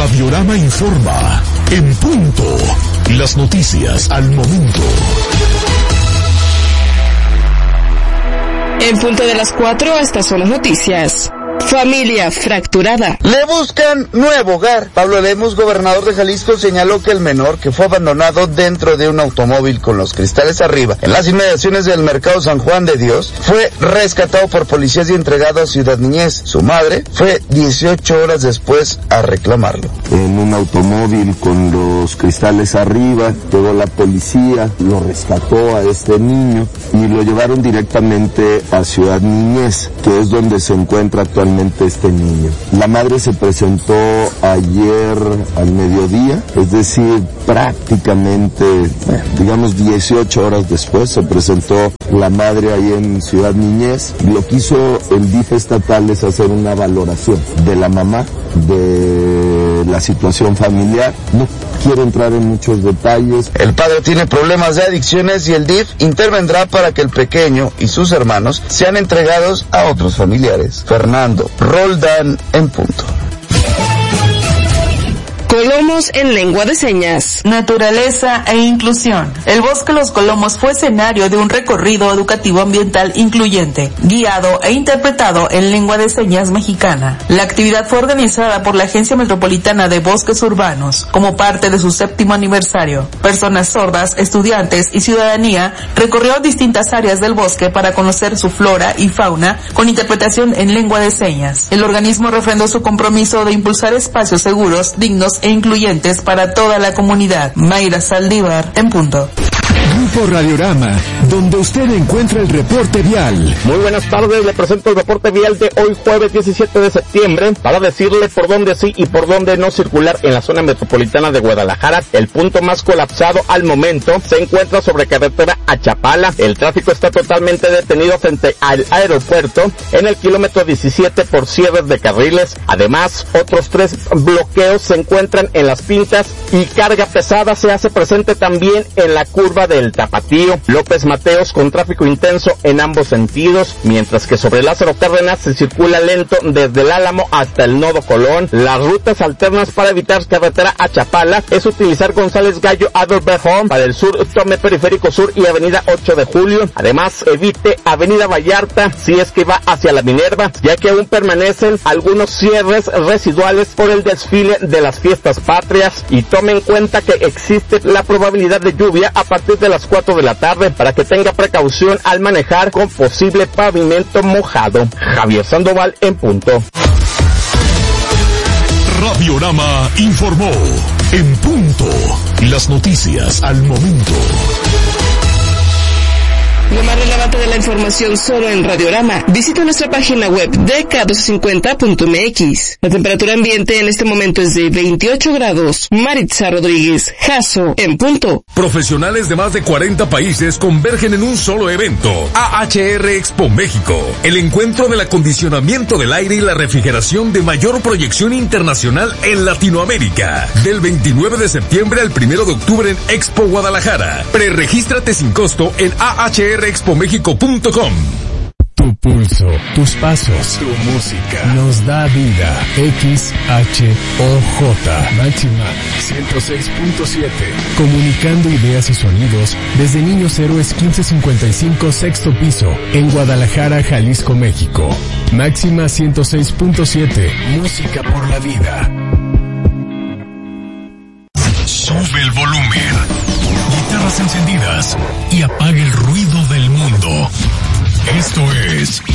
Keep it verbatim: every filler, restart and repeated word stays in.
Radiorama informa. En punto. Las noticias al momento. En punto de las cuatro, estas son las noticias. Familia fracturada. Le buscan nuevo hogar. Pablo Lemus, gobernador de Jalisco, señaló que el menor, que fue abandonado dentro de un automóvil con los cristales arriba, en las inmediaciones del mercado San Juan de Dios, fue rescatado por policías y entregado a Ciudad Niñez. Su madre fue dieciocho horas después a reclamarlo. En un automóvil con los cristales arriba, llegó la policía, lo rescató a este niño y lo llevaron directamente a Ciudad Niñez, que es donde se encuentra actualmente este niño. La madre se presentó ayer al mediodía, es decir, prácticamente, digamos, dieciocho horas después se presentó la madre ahí en Ciudad Niñez. Lo que hizo el D I F estatal es hacer una valoración de la mamá, de la situación familiar. No quiero entrar en muchos detalles. El padre tiene problemas de adicciones y el D I F intervendrá para que el pequeño y sus hermanos sean entregados a otros familiares. Fernando Roldán, en punto. Colomos en lengua de señas. Naturaleza e inclusión. El Bosque Los Colomos fue escenario de un recorrido educativo ambiental incluyente, guiado e interpretado en lengua de señas mexicana. La actividad fue organizada por la Agencia Metropolitana de Bosques Urbanos, como parte de su séptimo aniversario. Personas sordas, estudiantes y ciudadanía recorrieron distintas áreas del bosque para conocer su flora y fauna con interpretación en lengua de señas. El organismo refrendó su compromiso de impulsar espacios seguros, dignos e incluyentes para toda la comunidad. Mayra Saldívar, en punto. Grupo Radiorama, donde usted encuentra el reporte vial. Muy buenas tardes, le presento el reporte vial de hoy jueves diecisiete de septiembre para decirle por dónde sí y por dónde no circular en la zona metropolitana de Guadalajara. El punto más colapsado al momento se encuentra sobre carretera a Chapala. El tráfico está totalmente detenido frente al aeropuerto en el kilómetro diecisiete por cierres de carriles. Además, otros tres bloqueos se encuentran en Las Pintas y carga pesada se hace presente también en la curva del Tapatío. López Mateos con tráfico intenso en ambos sentidos, mientras que sobre Lázaro Cárdenas se circula lento desde el Álamo hasta el Nodo Colón. Las rutas alternas para evitar carretera a Chapala es utilizar González Gallo Adalberto, para el sur tome Periférico Sur y Avenida ocho de julio. Además, evite Avenida Vallarta si es que va hacia la Minerva, ya que aún permanecen algunos cierres residuales por el desfile de las fiestas patrias, y tome en cuenta que existe la probabilidad de lluvia a partir de las cuatro de la tarde para que tenga precaución al manejar con posible pavimento mojado. Javier Sandoval, en punto. Radiorama informó. En punto. Las noticias al momento. Lo más relevante de la información solo en Radiorama. Visita nuestra página web d k doce cincuenta punto m x. La temperatura ambiente en este momento es de veintiocho grados. Maritza Rodríguez, Jaso, en punto. Profesionales de más de cuarenta países convergen en un solo evento. A H R Expo México. El encuentro del acondicionamiento del aire y la refrigeración de mayor proyección internacional en Latinoamérica. Del veintinueve de septiembre al primero de octubre en Expo Guadalajara. Preregístrate sin costo en a h r expo méxico punto com. Tu pulso, tus pasos, tu música nos da vida. X H O J Máxima ciento seis punto siete. Comunicando ideas y sonidos desde Niños Héroes quince cincuenta y cinco, sexto piso, en Guadalajara, Jalisco, México. Máxima ciento seis punto siete. Música por la vida. Sube el volumen. Guitarras encendidas y apaga el ruido del mundo. Esto es